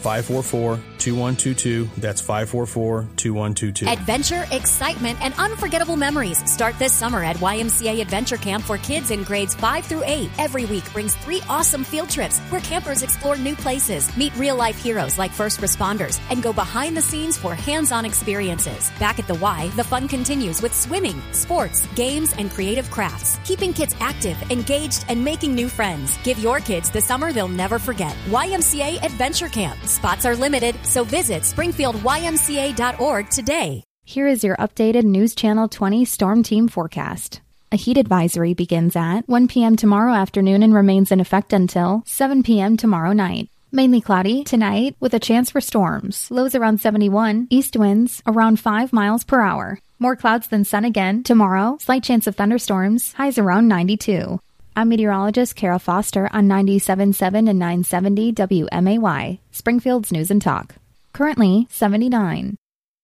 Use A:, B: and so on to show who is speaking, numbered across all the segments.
A: 544-2122. That's 544-2122.
B: Adventure, excitement, and unforgettable memories start this summer at YMCA Adventure Camp for kids in grades 5 through 8. Every week brings 3 awesome field trips where campers explore new places, meet real-life heroes like first responders, and go behind the scenes for hands-on experiences. Back at the Y, the fun continues with swimming, sports, games, and creative crafts, keeping kids active, engaged, and making new friends. Give your kids the summer they'll never forget. YMCA Adventure Camp. Spots are limited, so visit springfieldymca.org today.
C: Here is your updated News Channel 20 Storm Team forecast. A heat advisory begins at 1 p.m. tomorrow afternoon and remains in effect until 7 p.m. tomorrow night. Mainly cloudy tonight with a chance for storms. Lows around 71, east winds around 5 miles per hour. More clouds than sun again tomorrow. Slight chance of thunderstorms. Highs around 92. I'm meteorologist Kara Foster on 97.7 and 970 WMAY, Springfield's News and Talk. Currently 79.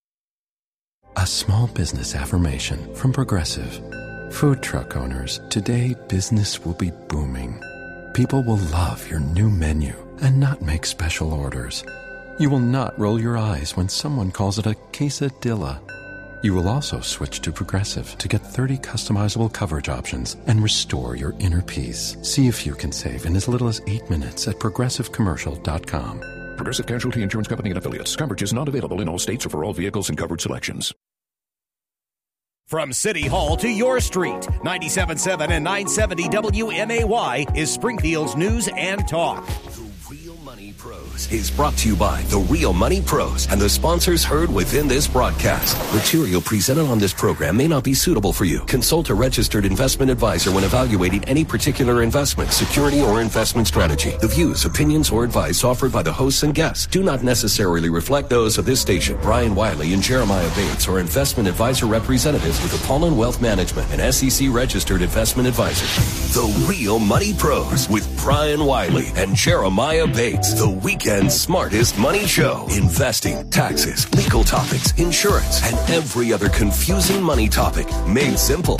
D: A small business affirmation from Progressive. Food truck owners, today business will be booming. People will love your new menu and not make special orders. You will not roll your eyes when someone calls it a quesadilla. You will also switch to Progressive to get 30 customizable coverage options and restore your inner peace. See if you can save in as little as 8 minutes at progressivecommercial.com.
E: Progressive Casualty Insurance Company and Affiliates. Coverage is not available in all states or for all vehicles and covered selections.
F: From City Hall to your street, 97.7 and 970 WMAY is Springfield's News and Talk.
G: Pros is brought to you by The Real Money Pros and the sponsors heard within this broadcast. Material presented on this program may not be suitable for you. Consult a registered investment advisor when evaluating any particular investment, security, or investment strategy. The views, opinions, or advice offered by the hosts and guests do not necessarily reflect those of this station. Brian Wiley and Jeremiah Bates are investment advisor representatives with Apollon Wealth Management, an SEC registered investment advisor. The Real Money Pros with Brian Wiley and Jeremiah Bates. The weekend's smartest money show. Investing, taxes, legal topics, insurance, and every other confusing money topic made simple.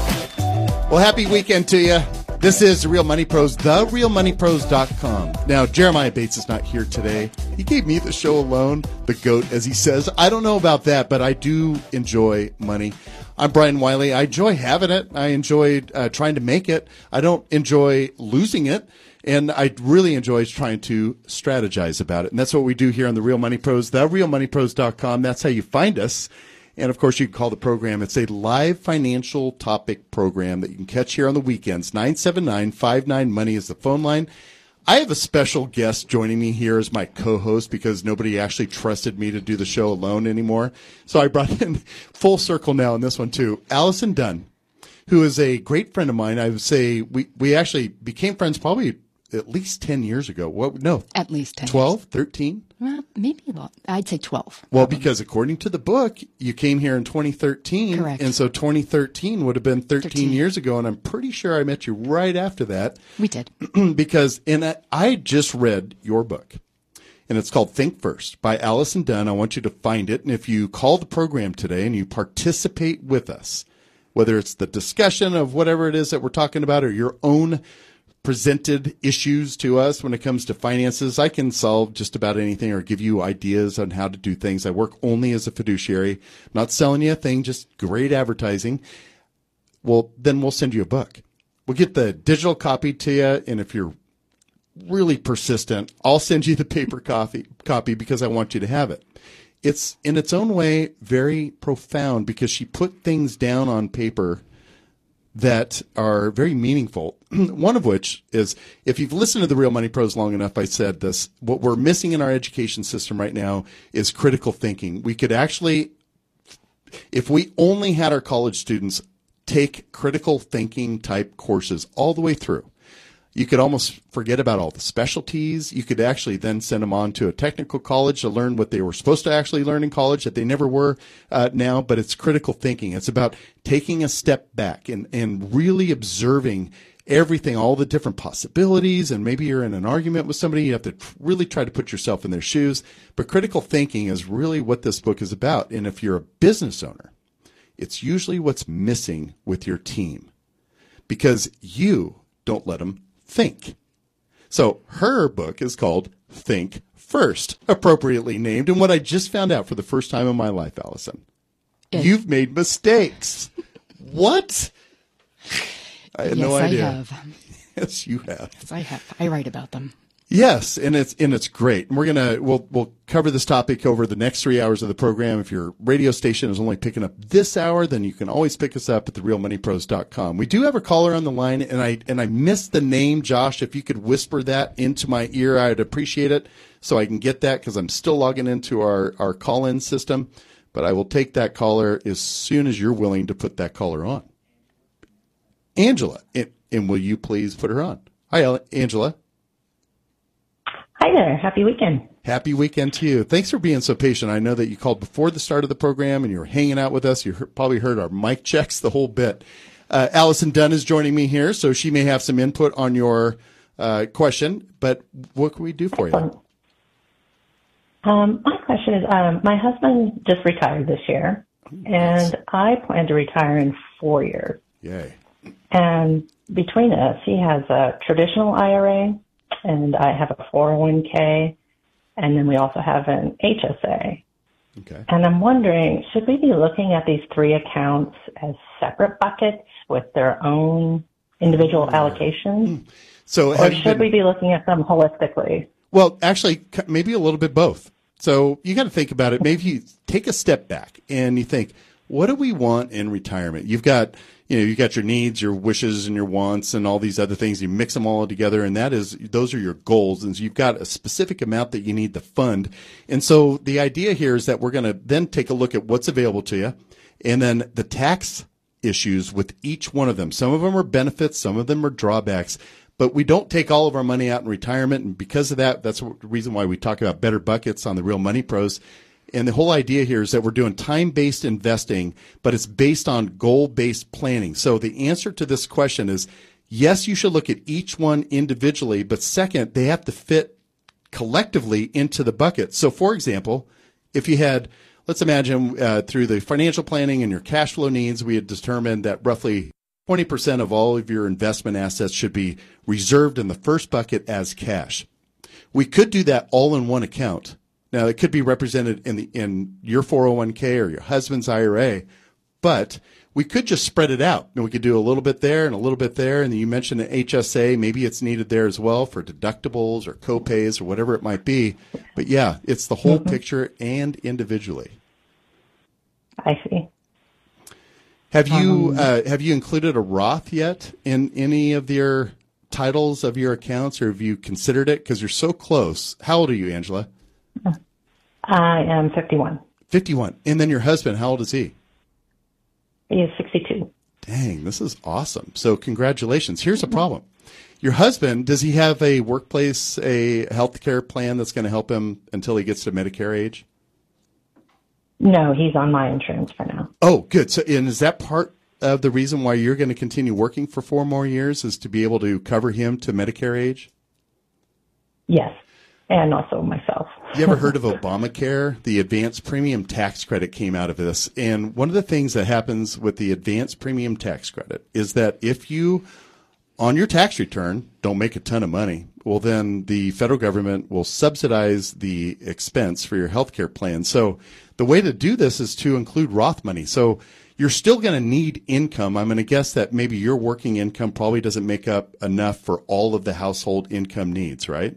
H: Well, happy weekend to you. This is The Real Money Pros, therealmoneypros.com. Now, Jeremiah Bates is not here today. He gave me the show alone, the GOAT, as he says. I don't know about that, but I do enjoy money. I'm Brian Wiley. I enjoy having it. I enjoy trying to make it. I don't enjoy losing it. And I really enjoy trying to strategize about it. And that's what we do here on The Real Money Pros, therealmoneypros.com. That's how you find us. And, of course, you can call the program. It's a live financial topic program that you can catch here on the weekends. 979-59-MONEY is the phone line. I have a special guest joining me here as my co-host because nobody actually trusted me to do the show alone anymore. So I brought in full circle now in this one, too. Allison Dunn, who is a great friend of mine. I would say we actually became friends probably at least 10 years ago. What? No.
I: At least 10
H: 12, 13?
I: Well, maybe a lot. I'd say 12.
H: Well, because according to the book, you came here in 2013.
I: Correct.
H: And so 2013 would have been 13 years ago. And I'm pretty sure I met you right after that.
I: We did.
H: Because I just read your book. And it's called Think First by Allison Dunn. I want you to find it. And if you call the program today and you participate with us, whether it's the discussion of whatever it is that we're talking about or your own presented issues to us when it comes to finances, I can solve just about anything or give you ideas on how to do things. I work only as a fiduciary, not selling you a thing, just great advertising. Well, then we'll send you a book. We'll get the digital copy to you, and if you're really persistent, I'll send you the paper copy because I want you to have it. It's, in its own way, very profound because she put things down on paper that are very meaningful. One of which is, if you've listened to The Real Money Pros long enough, I said this, what we're missing in our education system right now is critical thinking. We could actually, if we only had our college students take critical thinking type courses all the way through, you could almost forget about all the specialties. You could actually then send them on to a technical college to learn what they were supposed to actually learn in college that they never were now. But it's critical thinking. It's about taking a step back and really observing everything, all the different possibilities. And maybe you're in an argument with somebody. You have to really try to put yourself in their shoes. But critical thinking is really what this book is about. And if you're a business owner, it's usually what's missing with your team because you don't let them think. So her book is called Think First, appropriately named, and what I just found out for the first time in my life, Allison.
I: Yes.
H: You've made mistakes. What? I had no idea.
I: Yes, I have.
H: Yes, you have.
I: Yes, I have. I write about them.
H: Yes, and it's great. And we'll cover this topic over the next 3 hours of the program. If your radio station is only picking up this hour, then you can always pick us up at therealmoneypros.com. We do have a caller on the line, and I missed the name, Josh. If you could whisper that into my ear, I'd appreciate it, so I can get that, because I'm still logging into our call-in system. But I will take that caller as soon as you're willing to put that caller on. Angela, and will you please put her on? Hi, Angela.
J: Hi there. Happy weekend.
H: Happy weekend to you. Thanks for being so patient. I know that you called before the start of the program and you were hanging out with us. You probably heard our mic checks, the whole bit. Allison Dunn is joining me here, so she may have some input on your question. But what can we do for you?
J: My question is, my husband just retired this year, and I plan to retire in 4 years.
H: Yay.
J: And between us, he has a traditional IRA, and I have a 401k, and then we also have an HSA.
H: Okay.
J: And I'm wondering, should we be looking at these three accounts as separate buckets with their own individual allocations?
H: So
J: or should we be looking at them holistically?
H: Well, actually, maybe a little bit both. So you got to think about it. Maybe you take a step back and you think, what do we want in retirement? You've got your needs, your wishes, and your wants, and all these other things. You mix them all together, and those are your goals. And so you've got a specific amount that you need to fund. And so the idea here is that we're going to then take a look at what's available to you, and then the tax issues with each one of them. Some of them are benefits, some of them are drawbacks. But we don't take all of our money out in retirement, and because of that, that's the reason why we talk about better buckets on the Real Money Pros. And the whole idea here is that we're doing time-based investing, but it's based on goal-based planning. So the answer to this question is, yes, you should look at each one individually, but second, they have to fit collectively into the bucket. So for example, if you had, let's imagine through the financial planning and your cash flow needs, we had determined that roughly 20% of all of your investment assets should be reserved in the first bucket as cash. We could do that all in one account. Now, it could be represented in your 401k or your husband's IRA, but we could just spread it out. And we could do a little bit there and a little bit there. And then you mentioned an HSA. Maybe it's needed there as well for deductibles or copays or whatever it might be. But yeah, it's the whole picture and individually.
J: I see.
H: Have you included a Roth yet in any of your titles of your accounts, or have you considered it? Because you're so close. How old are you, Angela?
J: I am 51.
H: 51. And then your husband, how old is he?
J: He is 62.
H: Dang, this is awesome. So congratulations. Here's a problem. Your husband, does he have a workplace, a health care plan that's going to help him until he gets to Medicare age?
J: No, he's on my insurance for now.
H: Oh, good. So, and is that part of the reason why you're going to continue working for 4 more years, is to be able to cover him to Medicare age?
J: Yes. And also myself.
H: You ever heard of Obamacare? The advanced premium tax credit came out of this. And one of the things that happens with the advanced premium tax credit is that if you, on your tax return, don't make a ton of money, well, then the federal government will subsidize the expense for your health care plan. So the way to do this is to include Roth money. So you're still going to need income. I'm going to guess that maybe your working income probably doesn't make up enough for all of the household income needs, right?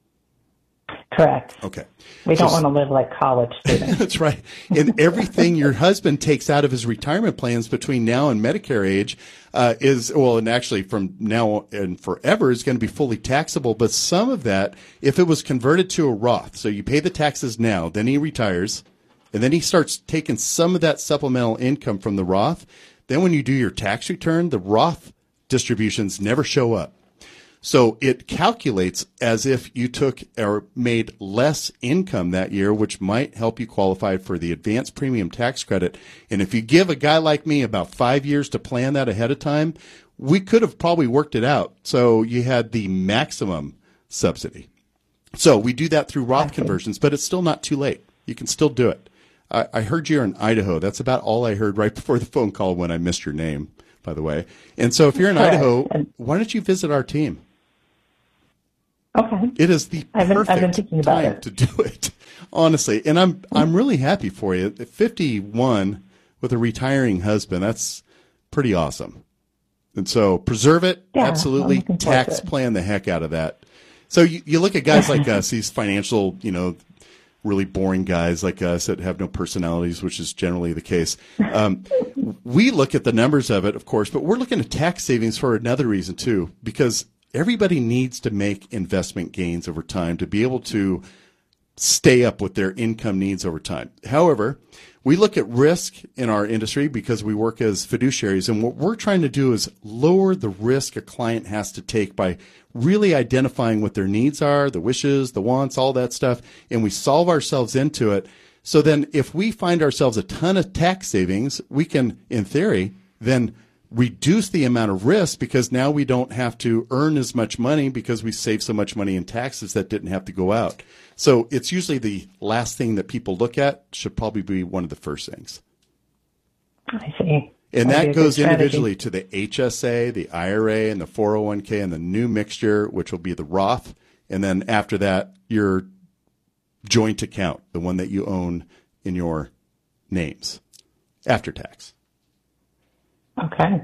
J: Correct.
H: Okay.
J: We don't want to live like college students.
H: That's right. And everything your husband takes out of his retirement plans between now and Medicare age and actually from now and forever is going to be fully taxable. But some of that, if it was converted to a Roth, so you pay the taxes now, then he retires, and then he starts taking some of that supplemental income from the Roth. Then when you do your tax return, the Roth distributions never show up. So it calculates as if you took or made less income that year, which might help you qualify for the advanced premium tax credit. And if you give a guy like me about 5 years to plan that ahead of time, we could have probably worked it out. So you had the maximum subsidy. So we do that through Roth conversions, but it's still not too late. You can still do it. I heard you're in Idaho. That's about all I heard right before the phone call when I missed your name, by the way. And so if you're in Idaho, why don't you visit our team?
J: Okay.
H: It is the
J: I've been
H: perfect
J: thinking about
H: time
J: it.
H: to do it, honestly. And I'm really happy for you. At 51 with a retiring husband, that's pretty awesome. And so preserve it,
J: Yeah,
H: absolutely.
J: I'm looking forward
H: Tax
J: to it.
H: plan the heck out of that. So you look at guys like us, these financial, really boring guys like us that have no personalities, which is generally the case. We look at the numbers of it, of course, but we're looking at tax savings for another reason too, because everybody needs to make investment gains over time to be able to stay up with their income needs over time. However, we look at risk in our industry because we work as fiduciaries, and what we're trying to do is lower the risk a client has to take by really identifying what their needs are, the wishes, the wants, all that stuff, and we solve ourselves into it. So then if we find ourselves a ton of tax savings, we can, in theory, then reduce the amount of risk because now we don't have to earn as much money because we save so much money in taxes that didn't have to go out. So it's usually the last thing that people look at should probably be one of the first things.
J: I see.
H: And
J: That'd be
H: that
J: a
H: goes
J: good strategy.
H: individually to the HSA, the IRA, and the 401k, and the new mixture, which will be the Roth. And then after that, your joint account, the one that you own in your names after tax.
J: Okay.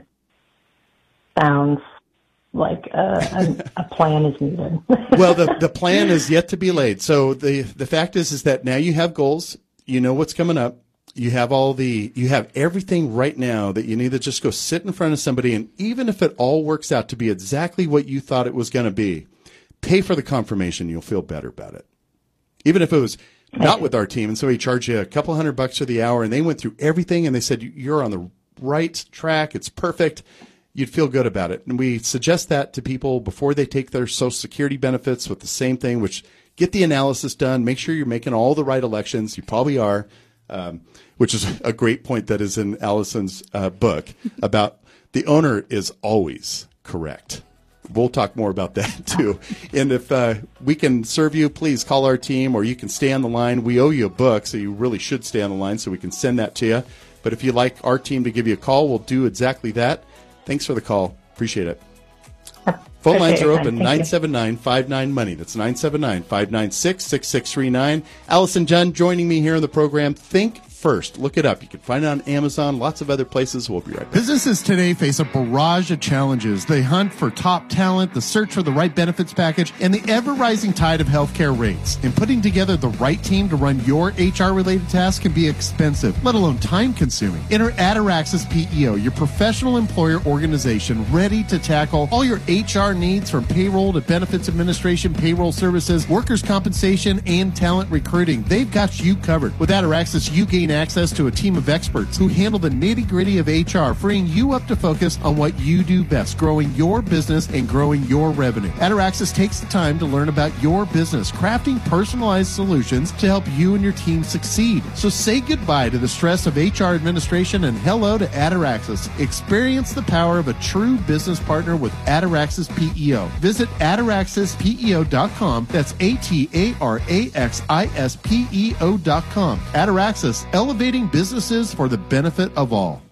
J: Sounds like a plan is needed.
H: Well, the plan is yet to be laid. So the fact is that now you have goals. You know what's coming up. You have everything right now that you need to just go sit in front of somebody, and even if it all works out to be exactly what you thought it was going to be, pay for the confirmation. You'll feel better about it. Even if it was not with our team, and somebody charged you a couple $100 for the hour, and they went through everything, and they said you're on the right track, it's perfect, you'd feel good about it. And we suggest that to people before they take their Social Security benefits with the same thing, which get the analysis done, make sure you're making all the right elections. You probably are, which is a great point that is in Allison's book about the owner is always correct. We'll talk more about that too. And if we can serve you, please call our team, or you can stay on the line. We owe you a book, so you really should stay on the line so we can send that to you. But if you'd like our team to give you a call, we'll do exactly that. Thanks for the call. Appreciate it. Phone lines are open, 979-59-MONEY. That's 979-596-6639. Allison Dunn joining me here on the program. Think First. Look it up. You can find it on Amazon, lots of other places. We'll be right back.
K: Businesses today face a barrage of challenges. They hunt for top talent, the search for the right benefits package, and the ever-rising tide of healthcare rates. And putting together the right team to run your HR-related tasks can be expensive, let alone time-consuming. Enter Ataraxis PEO, your professional employer organization ready to tackle all your HR needs from payroll to benefits administration, payroll services, workers' compensation, and talent recruiting. They've got you covered. With Ataraxis, you gain access to a team of experts who handle the nitty-gritty of HR, freeing you up to focus on what you do best, growing your business and growing your revenue. Ataraxis takes the time to learn about your business, crafting personalized solutions to help you and your team succeed. So say goodbye to the stress of HR administration and hello to Ataraxis. Experience the power of a true business partner with Ataraxis PEO. Visit ataraxispeo.com. That's ATARAXISPEO.com. Ataraxis, elevating businesses for the benefit of all.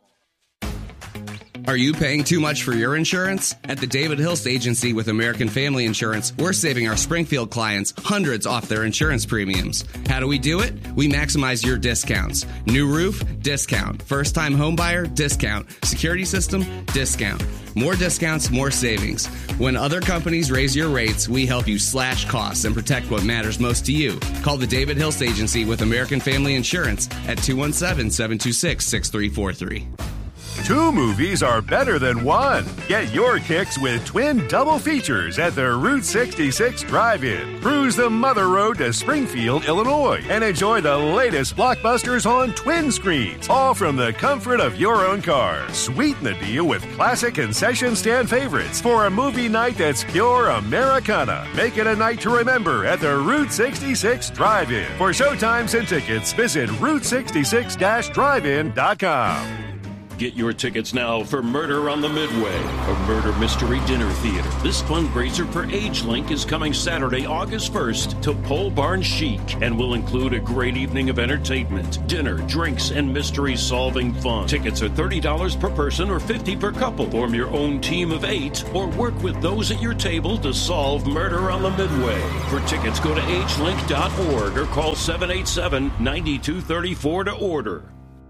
L: Are you paying too much for your insurance? At the David Hilst Agency with American Family Insurance, we're saving our Springfield clients hundreds off their insurance premiums. How do we do it? We maximize your discounts. New roof? Discount. First-time home buyer? Discount. Security system? Discount. More discounts, more savings. When other companies raise your rates, we help you slash costs and protect what matters most to you. Call the David Hilst Agency with American Family Insurance at 217-726-6343.
M: Two movies are better than one. Get your kicks with twin double features at the Route 66 Drive-In. Cruise the Mother Road to Springfield, Illinois, and enjoy the latest blockbusters on twin screens, all from the comfort of your own car. Sweeten the deal with classic concession stand favorites for a movie night that's pure Americana. Make it a night to remember at the Route 66 Drive-In. For showtimes and tickets, visit Route66-drivein.com.
N: Get your tickets now for Murder on the Midway, a murder mystery dinner theater. This fundraiser for AgeLink is coming Saturday, August 1st to Pole Barn Chic and will include a great evening of entertainment, dinner, drinks, and mystery-solving fun. Tickets are $30 per person or $50 per couple. Form your own team of 8 or work with those at your table to solve Murder on the Midway. For tickets, go to agelink.org or call 787-9234 to order.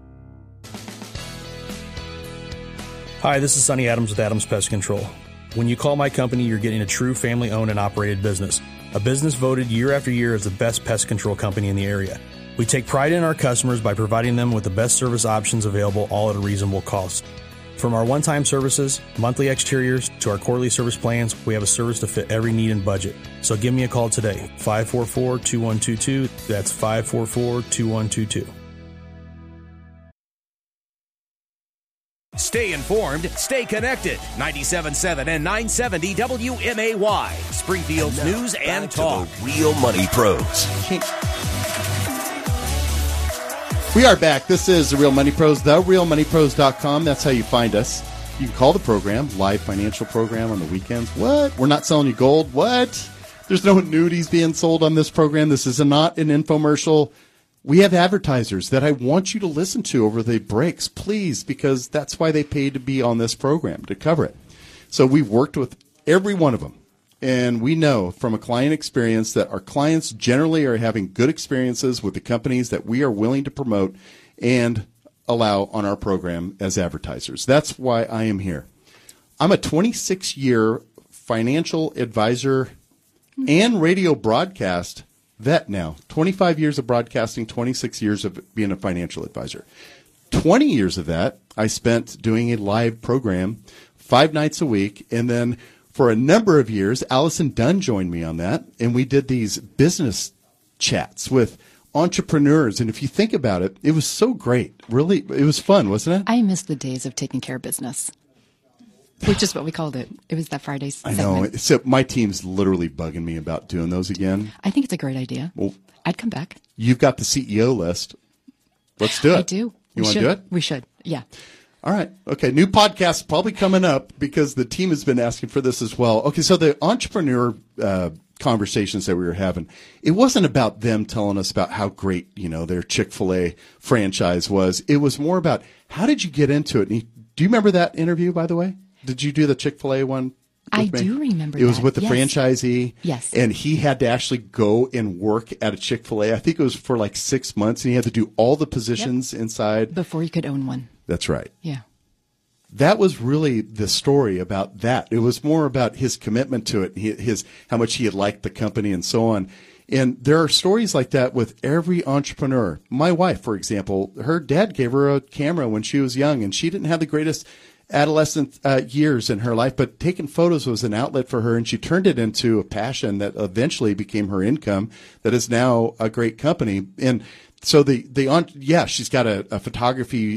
A: Hi, this is Sonny Adams with Adams Pest Control. When you call my company, you're getting a true family-owned and operated business. A business voted year after year as the best pest control company in the area. We take pride in our customers by providing them with the best service options available, all at a reasonable cost. From our one-time services, monthly exteriors, to our quarterly service plans, we have a service to fit every need and budget. So give me a call today, 544-2122. That's 544-2122.
F: Stay informed, stay connected. 97.7 and 970 WMAY. Springfield's news and talk.
G: The Real Money Pros.
H: We are back. This is The Real Money Pros, therealmoneypros.com. That's how you find us. You can call the program, live financial program on the weekends. What? We're not selling you gold? What? There's no nudies being sold on this program. This is not an infomercial. We have advertisers that I want you to listen to over the breaks, please, because that's why they pay to be on this program, to cover it. So we've worked with every one of them. And we know from a client experience that our clients generally are having good experiences with the companies that we are willing to promote and allow on our program as advertisers. That's why I am here. I'm a 26-year financial advisor and radio broadcast vet now. 25 years of broadcasting, 26 years of being a financial advisor. 20 years of that I spent doing a live program 5 nights a week, and then for a number of years, Allison Dunn joined me on that, and we did these business chats with entrepreneurs. And if you think about it, it was so great. Really, it was fun, wasn't it?
I: I miss the days of taking care of business, which is what we called it. It was that Friday segment.
H: I know. So my team's literally bugging me about doing those again.
I: I think it's a great idea.
H: Well,
I: I'd come back.
H: You've got the CEO list. Let's do it.
I: I do.
H: You want to do it?
I: We should. Yeah.
H: All right. Okay. New podcast probably coming up because the team has been asking for this as well. Okay. So the entrepreneur conversations that we were having, it wasn't about them telling us about how great, their Chick-fil-A franchise was. It was more about how did you get into it? And do you remember that interview, by the way? Did you do the Chick-fil-A one?
I: I do remember
H: that. It was with the franchisee.
I: Yes.
H: And he had to actually go and work at a Chick-fil-A. I think it was for like 6 months, and he had to do all the positions inside.
I: Before you could own one.
H: That's right.
I: Yeah.
H: That was really the story about that. It was more about his commitment to it, his how much he had liked the company and so on. And there are stories like that with every entrepreneur. My wife, for example, her dad gave her a camera when she was young, and she didn't have the greatest adolescent years in her life, but taking photos was an outlet for her, and she turned it into a passion that eventually became her income that is now a great company. And so she's got a photography,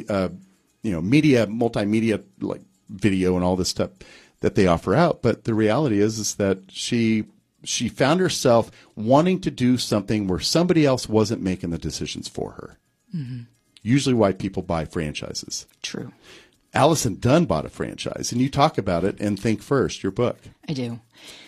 H: media, multimedia, like video and all this stuff that they offer out. But the reality is that she found herself wanting to do something where somebody else wasn't making the decisions for her. Mm-hmm. Usually why people buy franchises.
I: True.
H: Allison Dunn bought a franchise, and you talk about it in Think First, your book.
I: I do.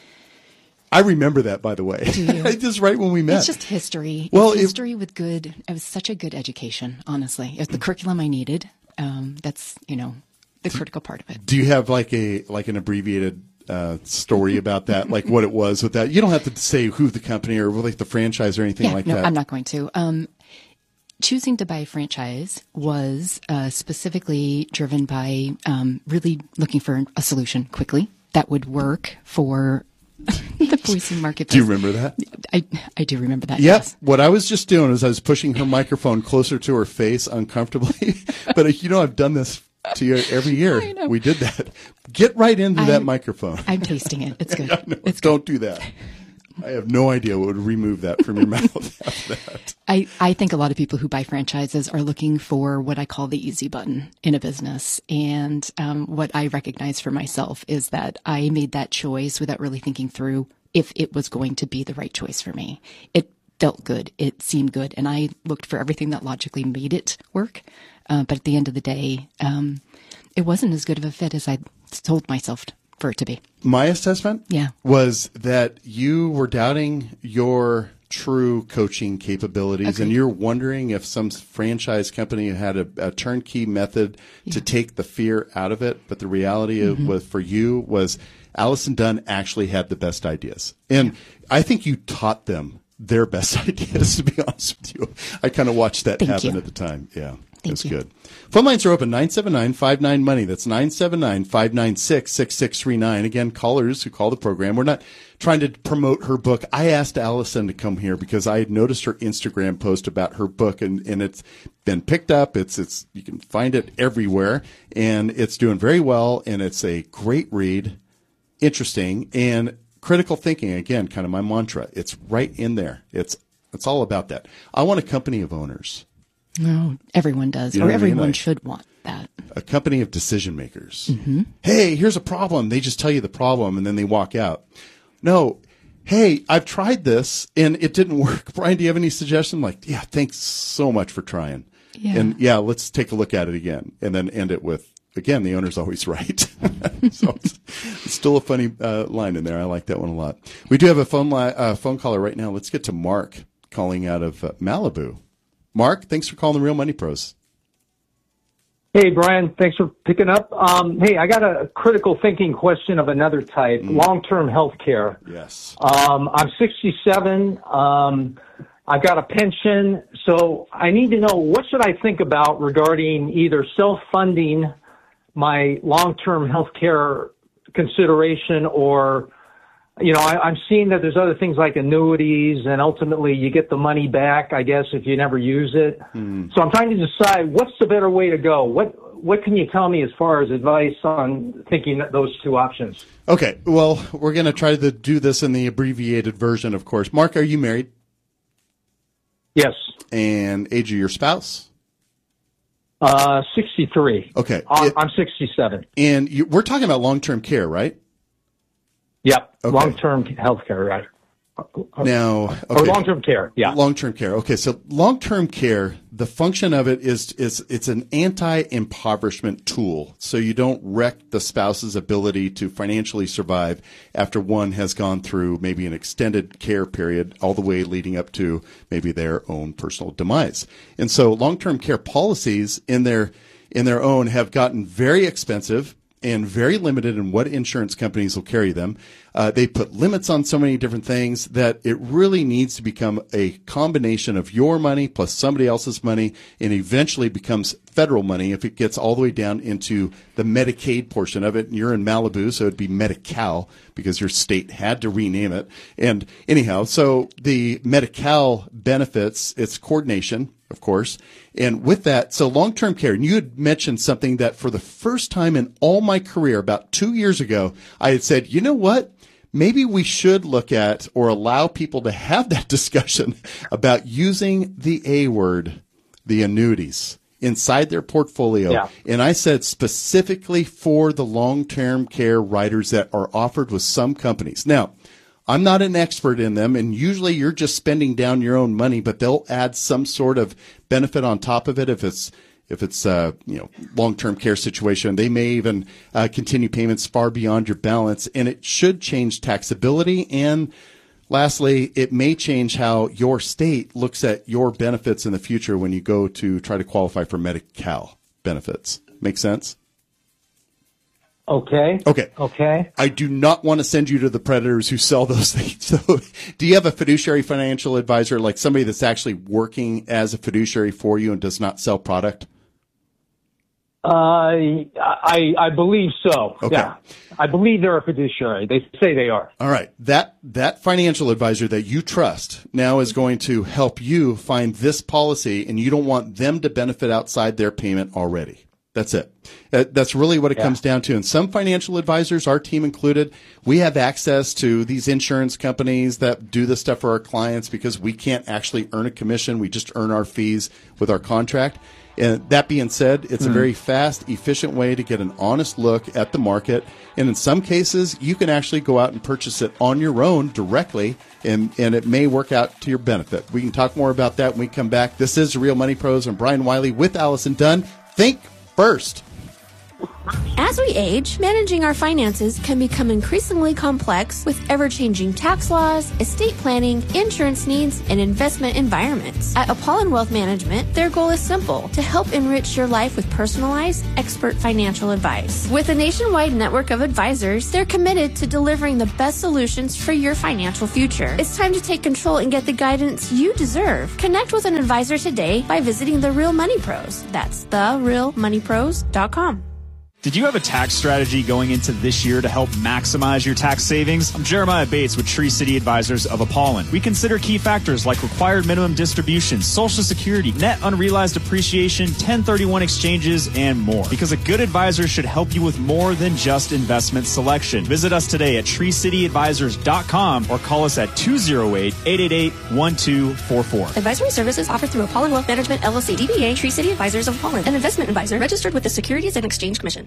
H: I remember that, by the way.
I: Do you?
H: Just right when we met.
I: It's just history.
H: Well,
I: it's history with good. It was such a good education, honestly. It's the curriculum I needed. That's the critical part of it.
H: Do you have like an abbreviated story about that, like what it was with that? You don't have to say who the company or like the franchise or anything like that.
I: I'm not going to. Choosing to buy a franchise was specifically driven by really looking for a solution quickly that would work for the Boise marketplace.
H: Do you remember that?
I: I do remember that.
H: Yeah.
I: Yes.
H: What I was just doing is I was pushing her microphone closer to her face uncomfortably. But I've done this to you every year.
I: I know.
H: We did that. Get right into that microphone.
I: I'm tasting it. It's good.
H: Don't do that. I have no idea what would remove that from your mouth after that.
I: I think a lot of people who buy franchises are looking for what I call the easy button in a business. And what I recognize for myself is that I made that choice without really thinking through if it was going to be the right choice for me. It felt good. It seemed good. And I looked for everything that logically made it work. But at the end of the day, it wasn't as good of a fit as I told myself for it to be.
H: My assessment
I: Yeah.
H: was that you were doubting your true coaching capabilities, and you're wondering if some franchise company had a turnkey method to take the fear out of it. But the reality was for you was Allison Dunn actually had the best ideas. And I think you taught them their best ideas, to be honest with you. I kind of watched that happen at the time. Yeah. That's good. Phone lines are open, 979-59-MONEY. That's 979-596-6639. Again, callers who call the program. We're not trying to promote her book. I asked Allison to come here because I had noticed her Instagram post about her book, and it's been picked up. It's you can find it everywhere, and it's doing very well, and it's a great read, interesting, and critical thinking. Again, kind of my mantra. It's right in there. It's all about that. I want a company of owners.
I: No, everyone does, or everyone should want that.
H: A company of decision makers. Hey, here's a problem. They just tell you the problem, and then they walk out. No, hey, I've tried this, and it didn't work. Brian, do you have any suggestion? Like, yeah, thanks so much for trying.
I: Yeah.
H: And, let's take a look at it again, and then end it with, again, the owner's always right. So it's still a funny line in there. I like that one a lot. We do have a phone caller right now. Let's get to Mark calling out of Malibu. Mark, thanks for calling the Real Money Pros.
O: Hey, Brian, thanks for picking up. Hey, I got a critical thinking question of another type, long-term health care.
H: Yes.
O: I'm 67. I've got a pension, so I need to know what should I think about regarding either self-funding my long-term health care consideration or, I'm seeing that there's other things like annuities, and ultimately you get the money back, I guess, if you never use it. So I'm trying to decide what's the better way to go. What can you tell me as far as advice on thinking those two options?
H: Okay, well, we're going to try to do this in the abbreviated version, of course. Mark, are you married?
O: Yes.
H: And age of your spouse?
O: 63.
H: Okay.
O: I'm 67.
H: And we're talking about long-term care, right?
O: Yep.
H: Okay.
O: Long-term health care, right?
H: Now,
O: or long-term care, yeah.
H: Long-term care. Okay, so long-term care, the function of it is it's an anti-impoverishment tool, so you don't wreck the spouse's ability to financially survive after one has gone through maybe an extended care period all the way leading up to maybe their own personal demise. And so long-term care policies in their own have gotten very expensive and very limited in what insurance companies will carry them. They put limits on so many different things that it really needs to become a combination of your money plus somebody else's money, and eventually becomes federal money if it gets all the way down into the Medicaid portion of it. And you're in Malibu, so it'd be Medi-Cal because your state had to rename it. And anyhow, so the Medi-Cal benefits, it's coordination, of course. And with that, so long-term care, and you had mentioned something that for the first time in all my career, about 2 years ago, I had said, you know what? Maybe we should look at or allow people to have that discussion about using the A word, the annuities, inside their portfolio.
O: Yeah.
H: And I said specifically for the long-term care riders that are offered with some companies. Now, I'm not an expert in them, and usually you're just spending down your own money, but they'll add some sort of benefit on top of it if it's long-term care situation. They may even continue payments far beyond your balance, and it should change taxability. And lastly, it may change how your state looks at your benefits in the future when you go to try to qualify for Medi-Cal benefits. Make sense?
O: Okay.
H: I do not want to send you to the predators who sell those things. So do you have a fiduciary financial advisor, like somebody that's actually working as a fiduciary for you and does not sell product?
O: I believe so.
H: Okay.
O: Yeah. I believe they're a fiduciary. They say they are.
H: All right. That financial advisor that you trust now is going to help you find this policy, and you don't want them to benefit outside their payment already. That's it. That's really what it comes down to. And some financial advisors, our team included, we have access to these insurance companies that do this stuff for our clients because we can't actually earn a commission. We just earn our fees with our contract. And that being said, it's a very fast, efficient way to get an honest look at the market. And in some cases, you can actually go out and purchase it on your own directly, and it may work out to your benefit. We can talk more about that when we come back. This is The Real Money Pros. I'm Brian Wiley with Allison Dunn. Think first.
P: As we age, managing our finances can become increasingly complex with ever-changing tax laws, estate planning, insurance needs, and investment environments. At Apollon Wealth Management, their goal is simple: to help enrich your life with personalized, expert financial advice. With a nationwide network of advisors, they're committed to delivering the best solutions for your financial future. It's time to take control and get the guidance you deserve. Connect with an advisor today by visiting The Real Money Pros. That's therealmoneypros.com.
Q: Did you have a tax strategy going into this year to help maximize your tax savings? I'm Jeremiah Bates with Tree City Advisors of Apollon. We consider key factors like required minimum distributions, Social Security, net unrealized appreciation, 1031 exchanges, and more. Because a good advisor should help you with more than just investment selection. Visit us today at treecityadvisors.com or call us at 208-888-1244.
P: Advisory services offered through Apollon Wealth Management, LLC, DBA, Tree City Advisors of Apollon, an investment advisor registered with the Securities and Exchange Commission.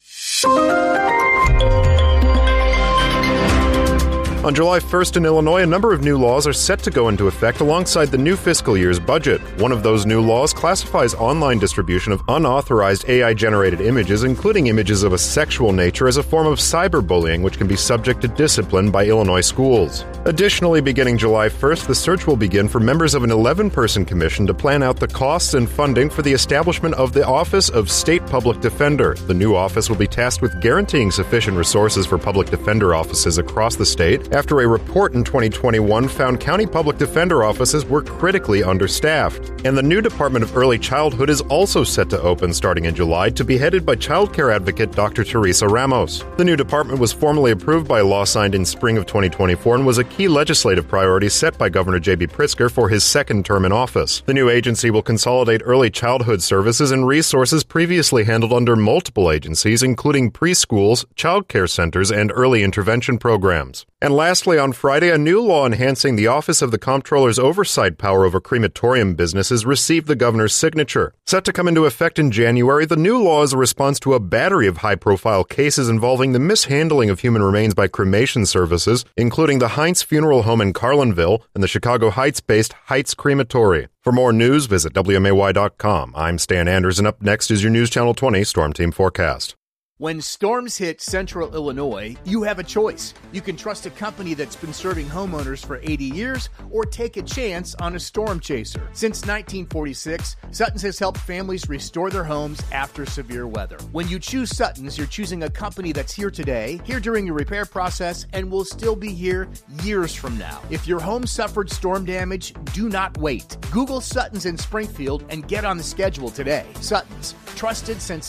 R: On July 1st in Illinois, a number of new laws are set to go into effect alongside the new fiscal year's budget. One of those new laws classifies online distribution of unauthorized AI-generated images, including images of a sexual nature, as a form of cyberbullying, which can be subject to discipline by Illinois schools. Additionally, beginning July 1st, the search will begin for members of an 11-person commission to plan out the costs and funding for the establishment of the Office of State Public Defender. The new office will be tasked with guaranteeing sufficient resources for public defender offices across the state, after a report in 2021 found county public defender offices were critically understaffed. And the new Department of Early Childhood is also set to open starting in July, to be headed by child care advocate Dr. Teresa Ramos. The new department was formally approved by a law signed in spring of 2024 and was a key legislative priority set by Governor J.B. Pritzker for his second term in office. The new agency will consolidate early childhood services and resources previously handled under multiple agencies, including preschools, child care centers, and early intervention programs. And lastly, on Friday, a new law enhancing the Office of the Comptroller's oversight power over crematorium businesses received the governor's signature. Set to come into effect in January, the new law is a response to a battery of high-profile cases involving the mishandling of human remains by cremation services, including the Heinz Funeral Home in Carlinville and the Chicago Heights-based Heights Crematory. For more news, visit WMAY.com. I'm Stan Anders, and up next is your News Channel 20 Storm Team Forecast.
S: When storms hit central Illinois, you have a choice. You can trust a company that's been serving homeowners for 80 years or take a chance on a storm chaser. Since 1946, Sutton's has helped families restore their homes after severe weather. When you choose Sutton's, you're choosing a company that's here today, here during your repair process, and will still be here years from now. If your home suffered storm damage, do not wait. Google Sutton's in Springfield and get on the schedule today. Sutton's, trusted since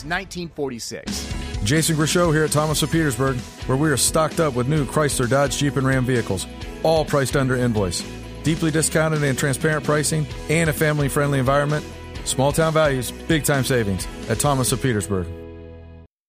S: 1946.
T: Jason Grishow here at Thomas of Petersburg, where we are stocked up with new Chrysler, Dodge, Jeep, and Ram vehicles, all priced under invoice. Deeply discounted and transparent pricing and a family-friendly environment. Small town values, big time savings at Thomas of Petersburg.